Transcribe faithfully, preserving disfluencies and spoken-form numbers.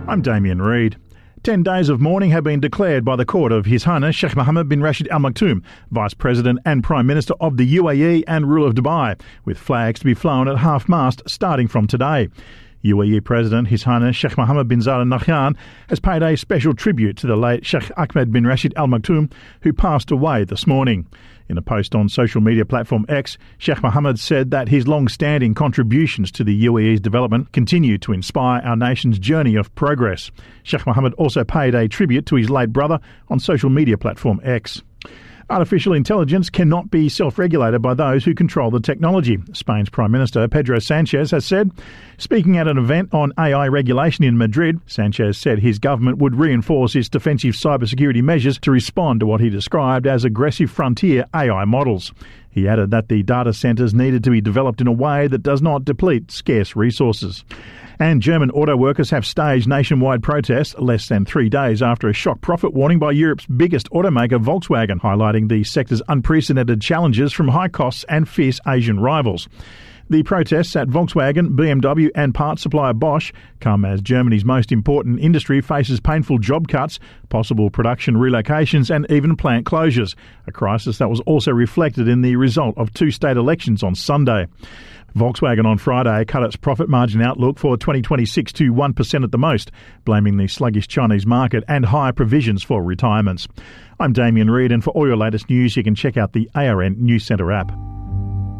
I'm Damien Reid. Ten days of mourning have been declared by the court of His Highness Sheikh Mohammed bin Rashid Al Maktoum, Vice President and Prime Minister of the U A E and ruler of Dubai, with flags to be flown at half-mast starting from today. U A E President His Highness Sheikh Mohammed bin Zayed Al Nahyan has paid a special tribute to the late Sheikh Ahmed bin Rashid Al Maktoum, who passed away this morning. In a post on social media platform X, Sheikh Mohammed said that his long-standing contributions to the U A E's development continue to inspire our nation's journey of progress. Sheikh Mohammed also paid a tribute to his late brother on social media platform X. Artificial intelligence cannot be self-regulated by those who control the technology, Spain's Prime Minister Pedro Sanchez has said. Speaking at an event on A I regulation in Madrid, Sanchez said his government would reinforce its defensive cybersecurity measures to respond to what he described as aggressive frontier A I models. He added that the data centres needed to be developed in a way that does not deplete scarce resources. And German auto workers have staged nationwide protests less than three days after a shock profit warning by Europe's biggest automaker, Volkswagen, highlighting the sector's unprecedented challenges from high costs and fierce Asian rivals. The protests at Volkswagen, B M W and parts supplier Bosch come as Germany's most important industry faces painful job cuts, possible production relocations and even plant closures, a crisis that was also reflected in the result of two state elections on Sunday. Volkswagen on Friday cut its profit margin outlook for twenty twenty-six to one percent at the most, blaming the sluggish Chinese market and higher provisions for retirements. I'm Damien Reid, and for all your latest news you can check out the A R N News Centre app.